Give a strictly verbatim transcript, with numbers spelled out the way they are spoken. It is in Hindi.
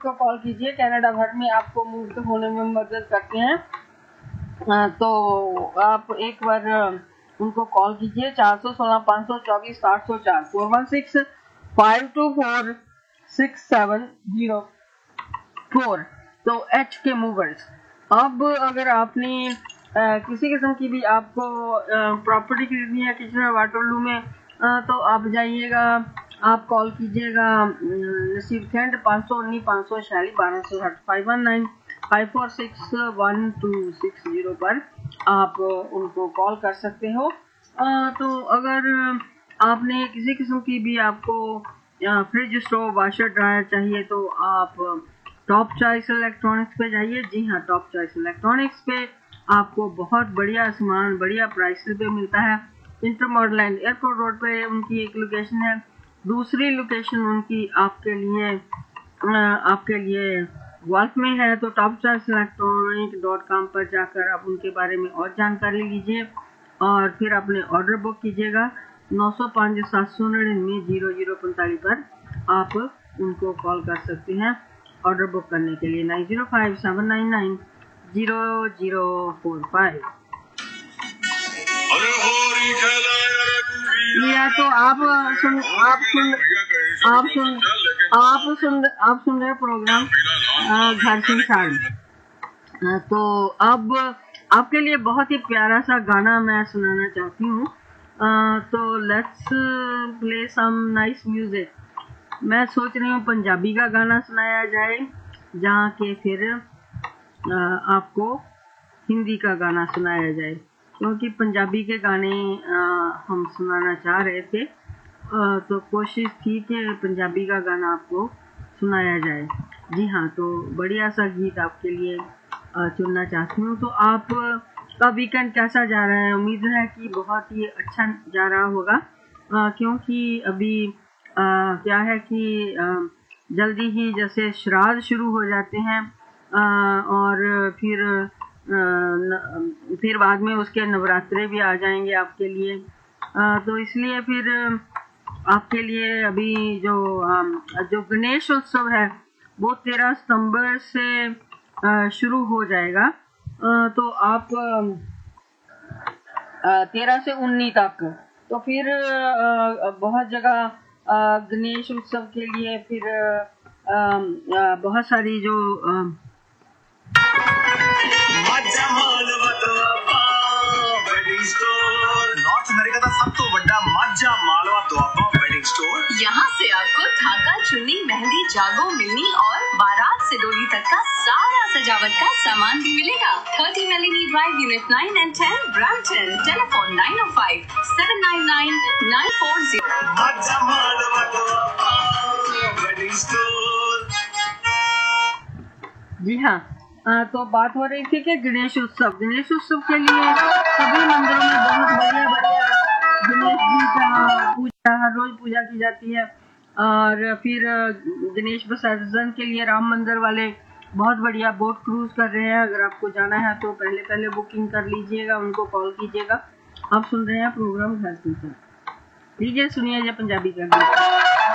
को कॉल कीजिए, कनाडा भर में आपको मुफ्त होने में मदद करते हैं। तो आप एक बार उनको कॉल कीजिए, चार सौ सोलह पाँच सौ चौबीस आठ सौ चार, four one six five to four six seven zero four. तो एच के मूवर्स। अब अगर आपने आ, किसी किस्म की भी आपको प्रॉपर्टी खरीदनी है किचन और वाटरलू में, आ, तो आप जाइएगा, आप कॉल कीजिएगा नसीब खंड पाँच सौ उन्नीस पाँच सौ छियालीस बारह सौ साठ five one nine five four six one two six zero पर आप उनको कॉल कर सकते हो। आ, तो अगर आपने किसी किस्म की भी आपको फ्रिज स्टोव वाशर ड्रायर चाहिए तो आप टॉप चॉइस इलेक्ट्रॉनिक्स पे जाइए। जी हाँ, टॉप चॉइस इलेक्ट्रॉनिक्स पे आपको बहुत बढ़िया सामान बढ़िया प्राइस पे मिलता है। Inter model and airport road पे उनकी एक लोकेशन है, दूसरी लोकेशन उनकी आपके लिए आपके लिए गल्फ में है। तो top choice electronic dot com पर जाकर आप उनके बारे में और जानकारी लीजिए और फिर अपने ऑर्डर बुक कीजिएगा। नौ सौ पाँच सात सौ नड़िन्नवे जीरो जीरो पैंतालीस पर आप उनको कॉल कर सकते हैं ऑर्डर बुक करने के लिए। Nine zero five seven nine nine zero zero four five. या तो आप सुन आप सुन आप सुन आप सुन आप सुन रहे प्रोग्राम घर से साड़। तो अब आपके लिए बहुत ही प्यारा सा गाना मैं सुनाना चाहती हूँ। तो let's play some nice music. मैं सोच रही हूँ पंजाबी का गाना सुनाया जाए, जहाँ के फिर आ, आपको हिंदी का गाना सुनाया जाए, क्योंकि पंजाबी के गाने आ, हम सुनाना चाह रहे थे। आ, तो कोशिश थी कि पंजाबी का गाना आपको सुनाया जाए। जी हाँ, तो बढ़िया सा गीत आपके लिए आ, चुनना चाहती हूँ। तो आप का वीकेंड कैसा जा रहा है? उम्मीद है कि बहुत ही अच्छा जा रहा होगा, आ, क्योंकि अभी आ, क्या है कि आ, जल्दी ही जैसे श्राद्ध शुरू हो जाते हैं आ, और फिर आ, न, फिर बाद में उसके नवरात्रे भी आ जाएंगे आपके लिए। आ, तो इसलिए फिर आपके लिए अभी जो आ, जो गणेश उत्सव है वो तेरह सितंबर से आ, शुरू हो जाएगा। आ, तो आप तेरह से उन्नीस तक, तो फिर आ, बहुत जगह गणेश उत्सव के लिए फिर आ, आ, बहुत सारी जो आ, नॉर्थ अमेरिका का सब तो बड़ा माजा मालवा दुआबा वेडिंग स्टोर। यहाँ से आपको धागा, चुन्नी, मेहंदी, जागो, मिलनी और बारात से डोली तक का सारा सजावट का सामान भी मिलेगा। Thirty मेलिनी drive, unit nine and ten, Brampton. Telephone nine O five seven nine nine nine four zero. Maaza Malwa Doaba wedding store. जी हाँ, आ, तो बात हो रही थी कि गणेश उत्सव गणेश उत्सव के लिए सभी मंदिरों में बहुत बढ़िया बढ़िया गणेश जी का पूजा हर रोज पूजा की जाती है। और फिर गणेश विसर्जन के लिए राम मंदिर वाले बहुत बढ़िया बोट क्रूज कर रहे हैं। अगर आपको जाना है तो पहले पहले बुकिंग कर लीजिएगा, उनको कॉल कीजिएगा। आप सुन रहे हैं प्रोग्राम घर से। लीजिए सुनिए पंजाबी का।